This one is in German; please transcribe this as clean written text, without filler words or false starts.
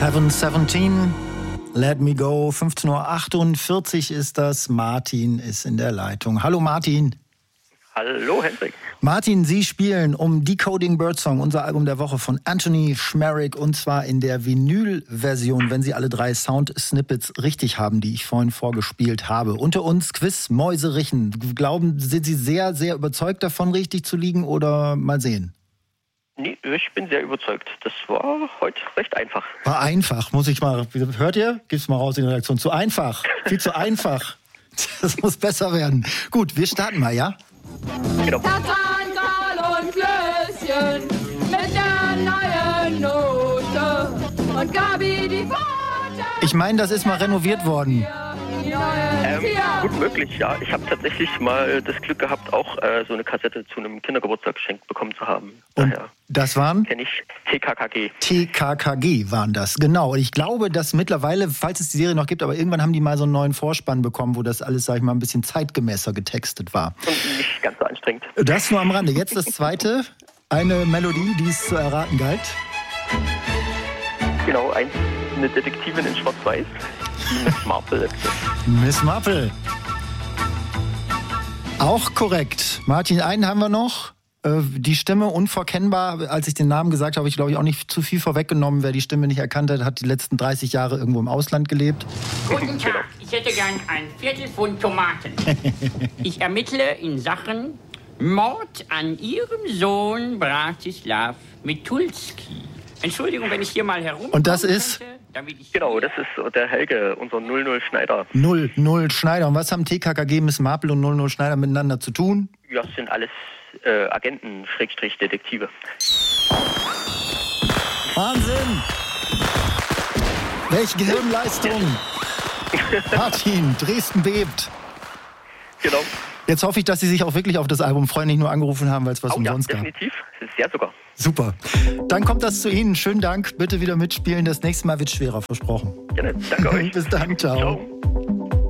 Heaven 17, Let Me Go, 15.48 Uhr ist das. Martin ist in der Leitung. Hallo Martin. Hallo Hendrik. Martin, Sie spielen um Decoding Birdsong, unser Album der Woche von Anthony Schmerik, und zwar in der Vinyl-Version, wenn Sie alle 3 Sound-Snippets richtig haben, die ich vorhin vorgespielt habe. Unter uns Quiz Mäuserichen. Sind Sie sehr, sehr überzeugt davon, richtig zu liegen, oder mal sehen? Nee, ich bin sehr überzeugt. Das war heute recht einfach. War einfach, muss ich mal. Hört ihr? Gib's mal raus in die Redaktion. Zu einfach. Viel zu einfach. Das muss besser werden. Gut, wir starten mal, ja? Genau. Tatangal und Klößchen mit der neuen Note und Gabi die Pforte. Ich meine, das ist mal renoviert worden. Gut möglich, ja. Ich habe tatsächlich mal das Glück gehabt, auch so eine Kassette zu einem Kindergeburtstag geschenkt bekommen zu haben. Und das waren? Kenne ich TKKG. TKKG waren das, genau. Und ich glaube, dass mittlerweile, falls es die Serie noch gibt, aber irgendwann haben die mal so einen neuen Vorspann bekommen, wo das alles, sag ich mal, ein bisschen zeitgemäßer getestet war. Und nicht ganz so anstrengend. Das nur am Rande. Jetzt das zweite, eine Melodie, die es zu erraten galt. Genau, eine Detektivin in Schwarz-Weiß. Miss Marple. Miss Marple. Auch korrekt. Martin, einen haben wir noch. Die Stimme unverkennbar. Als ich den Namen gesagt habe, ich glaube ich auch nicht zu viel vorweggenommen. Wer die Stimme nicht erkannt hat, hat die letzten 30 Jahre irgendwo im Ausland gelebt. Guten Tag, ich hätte gern ein Viertelpfund Tomaten. Ich ermittle in Sachen Mord an Ihrem Sohn Bratislav Mitulski. Entschuldigung, wenn ich hier mal herum. Und das ist? Genau, das ist der Helge, unser 00 Schneider. 00 Schneider. Und was haben TKKG, Miss Marple und 00 Schneider miteinander zu tun? Ja, das sind alles Agenten-Detektive. Wahnsinn! Welche Gehirnleistung! Martin, Dresden bebt. Genau. Jetzt hoffe ich, dass Sie sich auch wirklich auf das Album freuen, nicht nur angerufen haben, weil es was umsonst gab. Definitiv. Sehr sogar. Super. Dann kommt das zu Ihnen. Schönen Dank. Bitte wieder mitspielen. Das nächste Mal wird schwerer, versprochen. Gerne. Danke euch. Bis dann. Ciao. Ciao.